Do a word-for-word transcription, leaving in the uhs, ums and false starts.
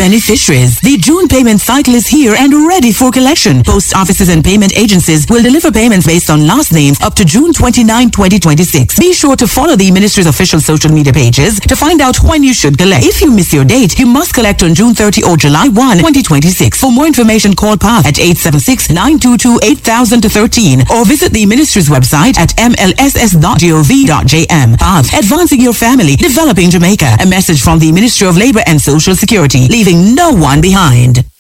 beneficiaries. The June payment cycle is here and ready for collection. Post offices and payment agencies will deliver payments based on last names up to June twenty-ninth, twenty twenty-six. Be sure to follow the Ministry's official social media pages to find out when you should collect. If you miss your date, you must collect on June thirtieth or July first, twenty twenty-six. For more information, call P A F at eight seven six, nine two two, eight thousand to thirteen or visit the Ministry's website at m l s s dot gov dot j m. P A F, advancing your family, developing Jamaica. A message from the Ministry of Labor and Social Security, leaving no one behind.